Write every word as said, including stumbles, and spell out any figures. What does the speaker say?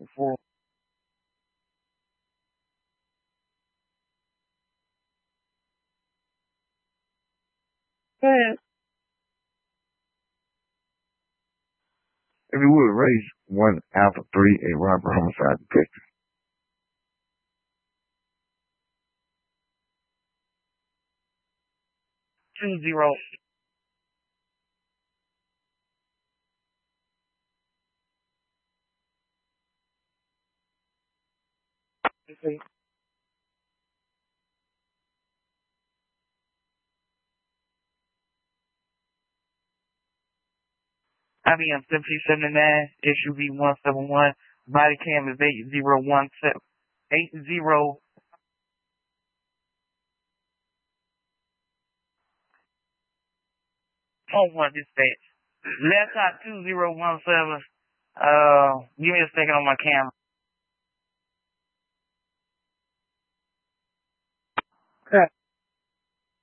before. Yeah. If you would raise one Alpha three, a robber homicide detective. Two zero. Okay. I B M seventeen seventy-nine, S U V one seven one, body cam is eight zero one seven, eight zero. Oh, one dispatch. Laptop two zero one seven. Uh, give me a second on my camera. Okay.